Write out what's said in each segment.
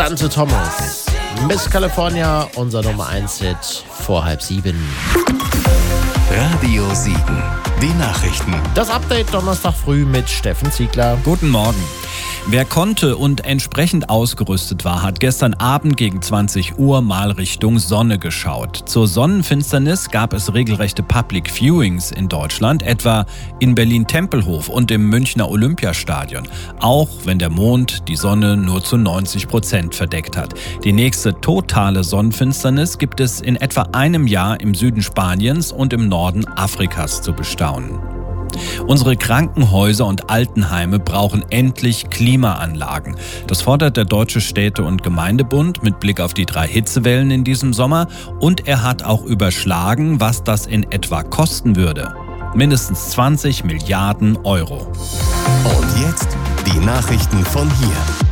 Dante Thomas, Miss California, unser Nummer 1-Hit vor 6:30. Radio Siegen, die Nachrichten. Das Update Donnerstag früh mit Steffen Ziegler. Guten Morgen. Wer konnte und entsprechend ausgerüstet war, hat gestern Abend gegen 20 Uhr mal Richtung Sonne geschaut. Zur Sonnenfinsternis gab es regelrechte Public Viewings in Deutschland, etwa in Berlin-Tempelhof und im Münchner Olympiastadion. Auch wenn der Mond die Sonne nur zu 90% verdeckt hat. Die nächste totale Sonnenfinsternis gibt es in etwa einem Jahr im Süden Spaniens und im Norden Afrikas zu bestaunen. Unsere Krankenhäuser und Altenheime brauchen endlich Klimaanlagen. Das fordert der Deutsche Städte- und Gemeindebund mit Blick auf die 3 Hitzewellen in diesem Sommer. Und er hat auch überschlagen, was das in etwa kosten würde. Mindestens 20 Milliarden Euro. Und jetzt die Nachrichten von hier.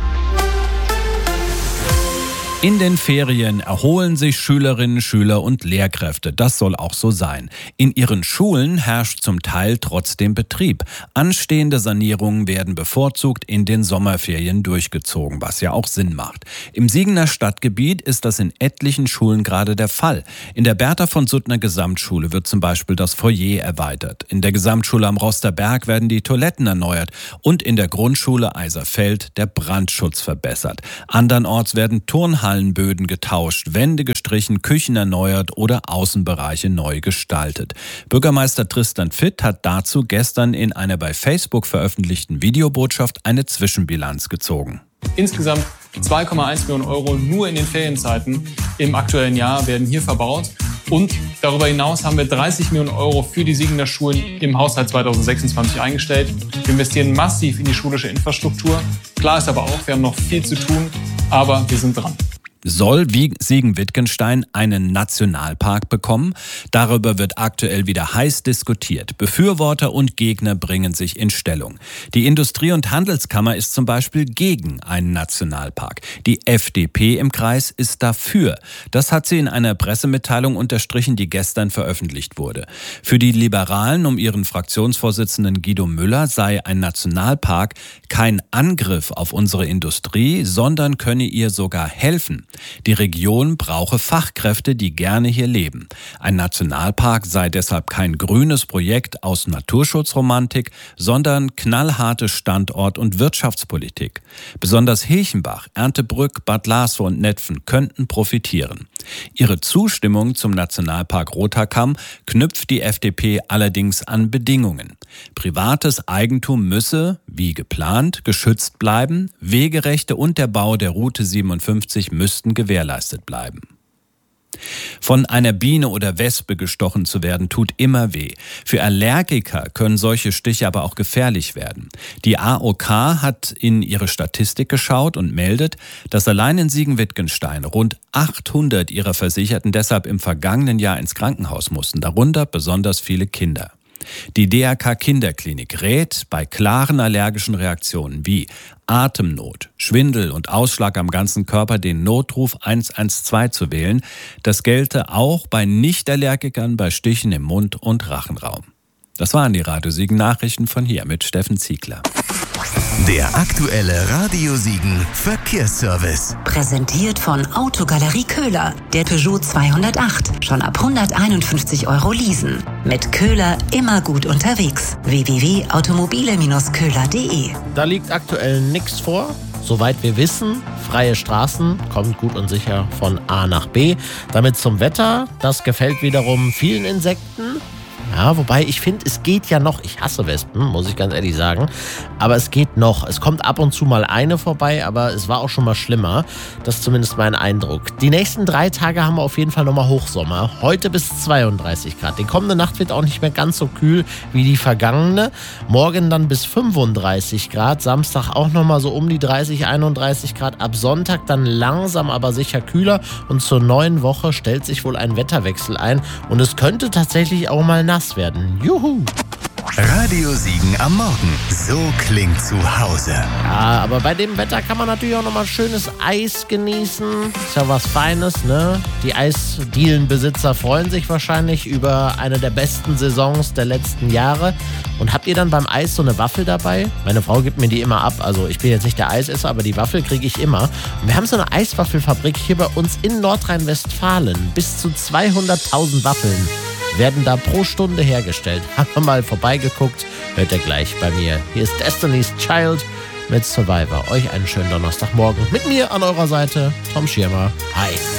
In den Ferien erholen sich Schülerinnen, Schüler und Lehrkräfte. Das soll auch so sein. In ihren Schulen herrscht zum Teil trotzdem Betrieb. Anstehende Sanierungen werden bevorzugt in den Sommerferien durchgezogen, was ja auch Sinn macht. Im Siegener Stadtgebiet ist das in etlichen Schulen gerade der Fall. In der Bertha von Suttner Gesamtschule wird zum Beispiel das Foyer erweitert. In der Gesamtschule am Rosterberg werden die Toiletten erneuert und in der Grundschule Eiserfeld der Brandschutz verbessert. Andernorts werden Turnhallenböden getauscht, Wände gestrichen, Küchen erneuert oder Außenbereiche neu gestaltet. Bürgermeister Tristan Fitt hat dazu gestern in einer bei Facebook veröffentlichten Videobotschaft eine Zwischenbilanz gezogen. Insgesamt 2,1 Millionen Euro nur in den Ferienzeiten im aktuellen Jahr werden hier verbaut. Und darüber hinaus haben wir 30 Millionen Euro für die Siegener Schulen im Haushalt 2026 eingestellt. Wir investieren massiv in die schulische Infrastruktur. Klar ist aber auch, wir haben noch viel zu tun, aber wir sind dran. Soll Siegen-Wittgenstein einen Nationalpark bekommen? Darüber wird aktuell wieder heiß diskutiert. Befürworter und Gegner bringen sich in Stellung. Die Industrie- und Handelskammer ist zum Beispiel gegen einen Nationalpark. Die FDP im Kreis ist dafür. Das hat sie in einer Pressemitteilung unterstrichen, die gestern veröffentlicht wurde. Für die Liberalen um ihren Fraktionsvorsitzenden Guido Müller sei ein Nationalpark kein Angriff auf unsere Industrie, sondern könne ihr sogar helfen. Die Region brauche Fachkräfte, die gerne hier leben. Ein Nationalpark sei deshalb kein grünes Projekt aus Naturschutzromantik, sondern knallharte Standort- und Wirtschaftspolitik. Besonders Hilchenbach, Erndtebrück, Bad Larsau und Netphen könnten profitieren. Ihre Zustimmung zum Nationalpark Roterkamm knüpft die FDP allerdings an Bedingungen. Privates Eigentum müsse, wie geplant, geschützt bleiben, Wegerechte und der Bau der Route 57 müssten gewährleistet bleiben. Von einer Biene oder Wespe gestochen zu werden, tut immer weh. Für Allergiker können solche Stiche aber auch gefährlich werden. Die AOK hat in ihre Statistik geschaut und meldet, dass allein in Siegen-Wittgenstein rund 800 ihrer Versicherten deshalb im vergangenen Jahr ins Krankenhaus mussten, darunter besonders viele Kinder. Die DRK Kinderklinik rät, bei klaren allergischen Reaktionen wie Atemnot, Schwindel und Ausschlag am ganzen Körper den Notruf 112 zu wählen. Das gelte auch bei Nichtallergikern bei Stichen im Mund- und Rachenraum. Das waren die Radio Siegen Nachrichten von hier mit Steffen Ziegler. Der aktuelle Radio Siegen Verkehrsservice. Präsentiert von Autogalerie Köhler. Der Peugeot 208. Schon ab 151 € leasen. Mit Köhler immer gut unterwegs. www.automobile-köhler.de. Da liegt aktuell nichts vor. Soweit wir wissen, freie Straßen, kommt gut und sicher von A nach B. Damit zum Wetter, das gefällt wiederum vielen Insekten. Ja, wobei ich finde, es geht ja noch, ich hasse Wespen, muss ich ganz ehrlich sagen, aber es geht noch. Es kommt ab und zu mal eine vorbei, aber es war auch schon mal schlimmer. Das ist zumindest mein Eindruck. Die nächsten 3 Tage haben wir auf jeden Fall nochmal Hochsommer. Heute bis 32 Grad. Die kommende Nacht wird auch nicht mehr ganz so kühl wie die vergangene. Morgen dann bis 35 Grad. Samstag auch nochmal so um die 30, 31 Grad. Ab Sonntag dann langsam aber sicher kühler. Und zur neuen Woche stellt sich wohl ein Wetterwechsel ein. Und es könnte tatsächlich auch mal nass werden. Juhu! Radio Siegen am Morgen. So klingt zu Hause. Ja, aber bei dem Wetter kann man natürlich auch nochmal schönes Eis genießen. Ist ja was Feines, ne? Die Eisdielenbesitzer freuen sich wahrscheinlich über eine der besten Saisons der letzten Jahre. Und habt ihr dann beim Eis so eine Waffel dabei? Meine Frau gibt mir die immer ab. Also ich bin jetzt nicht der Eisesser, aber die Waffel kriege ich immer. Und wir haben so eine Eiswaffelfabrik hier bei uns in Nordrhein-Westfalen. Bis zu 200.000 Waffeln werden da pro Stunde hergestellt. Haben wir mal vorbeigeguckt, hört ihr gleich bei mir. Hier ist Destiny's Child mit Survivor. Euch einen schönen Donnerstagmorgen. Mit mir an eurer Seite, Tom Schirmer. Hi.